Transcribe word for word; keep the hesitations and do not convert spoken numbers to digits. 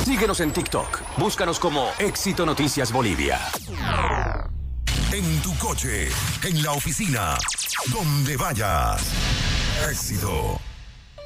Síguenos en TikTok. Búscanos como Éxito Noticias Bolivia. En tu coche, en la oficina, donde vayas. Éxito.